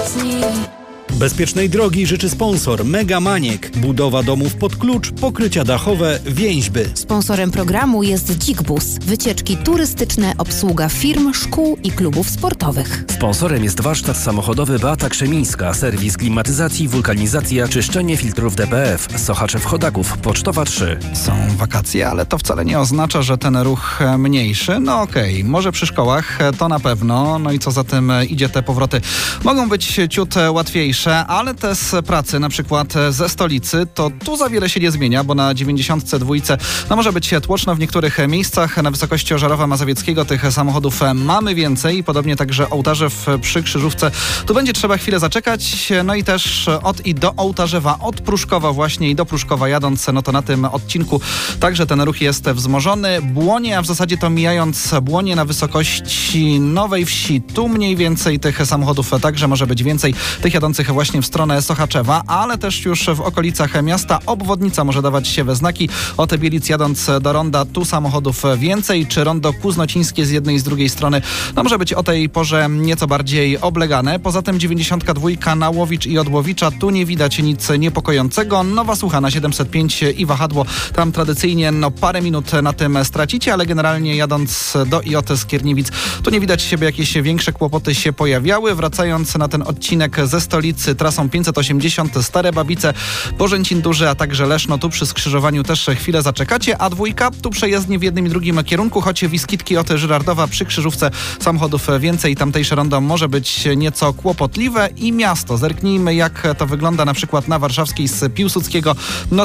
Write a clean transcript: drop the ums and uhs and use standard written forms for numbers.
wzmocni. Bezpiecznej drogi życzy sponsor Mega Maniek. Budowa domów pod klucz, pokrycia dachowe, więźby. Sponsorem programu jest Dzik-Bus. Wycieczki turystyczne, obsługa firm, szkół i klubów sportowych. Sponsorem jest warsztat samochodowy Beata Krzemińska, serwis klimatyzacji, wulkanizacja, czyszczenie filtrów DPF, Sochaczew-Chodaków, Pocztowa 3. Są wakacje, ale to wcale nie oznacza, że ten ruch mniejszy. No okej, może przy szkołach to na pewno. No i co za tym idzie, te powroty mogą być ciut łatwiejsze, ale te z pracy, na przykład ze stolicy, to tu za wiele się nie zmienia, bo na 92 no może być tłoczno w niektórych miejscach. Na wysokości Ożarowa Mazowieckiego tych samochodów mamy więcej. Podobnie także Ołtarzew przy Krzyżówce. Tu będzie trzeba chwilę zaczekać. No i też od i do Ołtarzewa, od Pruszkowa właśnie i do Pruszkowa jadąc, no to na tym odcinku także ten ruch jest wzmożony. Błonie, a w zasadzie to mijając Błonie na wysokości Nowej Wsi, tu mniej więcej tych samochodów także może być więcej, tych jadących właśnie w stronę Sochaczewa, ale też już w okolicach miasta obwodnica może dawać się we znaki. Od Bielic jadąc do Ronda, tu samochodów więcej, czy Rondo Kuznocińskie z jednej i z drugiej strony, no może być o tej porze nieco bardziej oblegane. Poza tym 92 na Łowicz i od Łowicza, tu nie widać nic niepokojącego. Nowa Słucha na 705 i wahadło, tam tradycyjnie no parę minut na tym stracicie, ale generalnie jadąc do i od Skierniewic, tu nie widać siebie, jakieś większe kłopoty się pojawiały. Wracając na ten odcinek ze stolicy trasą 580 Stare Babice, Bożęcin Duży, a także Leszno, tu przy skrzyżowaniu też chwilę zaczekacie, a dwójka tu przejezdnie w jednym i drugim kierunku, choć Wiskitki od Żyrardowa przy Krzyżówce samochodów więcej, tamtejsze rondo może być nieco kłopotliwe i miasto. Zerknijmy, jak to wygląda na przykład na Warszawskiej z Piłsudskiego. No